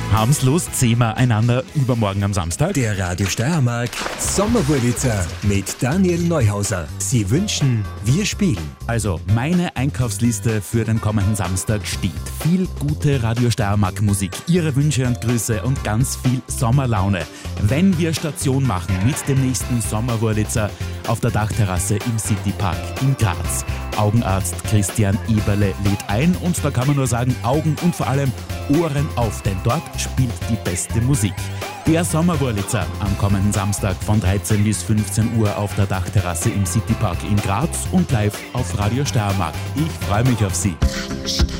Haben's Lust, sehen wir einander übermorgen am Samstag? Der Radio Steiermark Sommerwurlitzer mit Daniel Neuhauser. Sie wünschen, wir spielen. Also, meine Einkaufsliste für den kommenden Samstag steht. Viel gute Radio Steiermark Musik, Ihre Wünsche und Grüße und ganz viel Sommerlaune. Wenn wir Station machen mit dem nächsten Sommerwurlitzer auf der Dachterrasse im Citypark in Graz. Augenarzt Christian Eberle lädt ein und da kann man nur sagen, Augen und vor allem Ohren auf, denn dort spielt die beste Musik. Der Sommerwurlitzer am kommenden Samstag von 13 bis 15 Uhr auf der Dachterrasse im Citypark in Graz und live auf Radio Steiermark. Ich freue mich auf Sie.